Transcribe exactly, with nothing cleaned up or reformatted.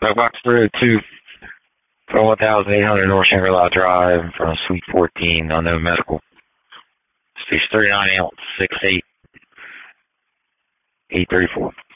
Box three oh two, one thousand eight hundred North Shangri-La Drive, in front of Suite fourteen, Unknown Medical. Stage thirty-nine ounce, six eight, eight thirty-four.